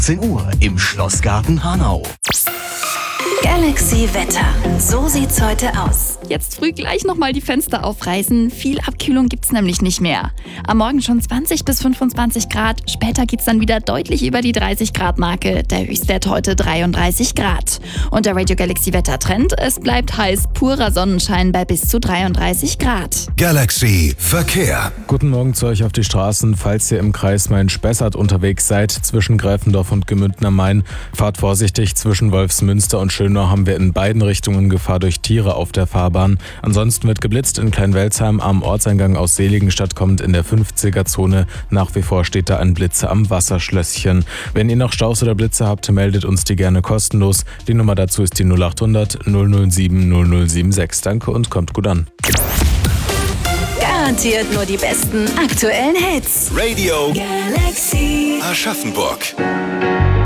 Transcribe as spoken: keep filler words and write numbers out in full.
zehn Uhr im Schlossgarten Hanau. Galaxy Wetter. So sieht's heute aus. Jetzt früh gleich nochmal die Fenster aufreißen. Viel Abkühlung gibt's nämlich nicht mehr. Am Morgen schon zwanzig bis fünfundzwanzig Grad. Später geht's dann wieder deutlich über die dreißig Grad Marke. Der Höchstwert heute dreiunddreißig Grad. Und der Radio Galaxy Wettertrend: Es bleibt heiß, purer Sonnenschein bei bis zu dreiunddreißig Grad. Galaxy Verkehr. Guten Morgen zu euch auf die Straßen. Falls ihr im Kreis Main-Spessart unterwegs seid, zwischen Gräfendorf und Gemünden am Main, fahrt vorsichtig. Zwischen Wolfsmünster und Schönau haben wir in beiden Richtungen Gefahr durch Tiere auf der Fahrbahn. Ansonsten wird geblitzt in Kleinwelsheim am Ortseingang aus Seligenstadt kommend in der fünfziger-Zone. Nach wie vor steht da ein Blitzer am Wasserschlösschen. Wenn ihr noch Staus oder Blitze habt, meldet uns die gerne kostenlos. Die Nummer dazu ist die null acht hundert null null sieben null null sieben sechs. Danke und kommt gut an. Garantiert nur die besten aktuellen Hits. Radio Galaxy Aschaffenburg.